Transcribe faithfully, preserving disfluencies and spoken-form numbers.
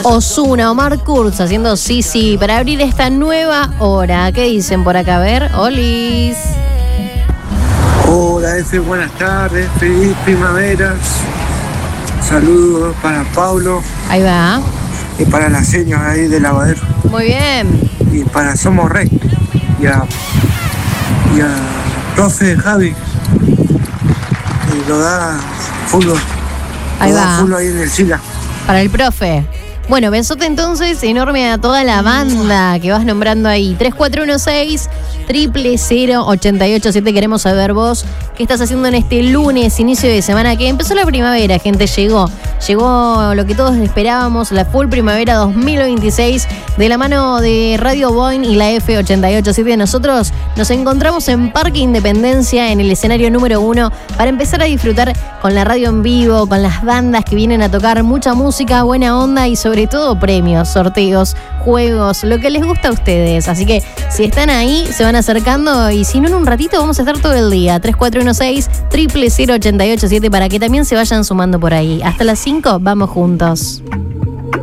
Ozuna, Omar Kurz haciendo sí, sí, para abrir esta nueva hora. ¿Qué dicen por acá? A ver, Olis. Hola, F, buenas tardes, feliz primaveras. Saludos para Pablo. Ahí va. Y para las señas ahí de lavadero. Muy bien. Y para Somos Rey. Y a, y a profe Javi. Y lo da fútbol. Ahí lo va. Da fútbol ahí en el Sila. Para el profe. Bueno, besote entonces enorme a toda la banda que vas nombrando ahí. tres cuatro uno seis, cero cero cero, ocho ocho siete. Queremos saber vos qué estás haciendo en este lunes, inicio de semana, que empezó la primavera, gente. Llegó, llegó lo que todos esperábamos, la full primavera dos mil veintiséis, de la mano de Radio Boing y la F ocho ocho siete. Nosotros nos encontramos en Parque Independencia, en el escenario número uno, para empezar a disfrutar con la radio en vivo, con las bandas que vienen a tocar mucha música, buena onda y sobre todo premios, sorteos, juegos, lo que les gusta a ustedes. Así que si están ahí, se van acercando, y si no, en un ratito vamos a estar todo el día. tres cuatro uno seis, cero cero cero, ocho ocho siete, para que también se vayan sumando por ahí. Hasta las cinco, vamos juntos.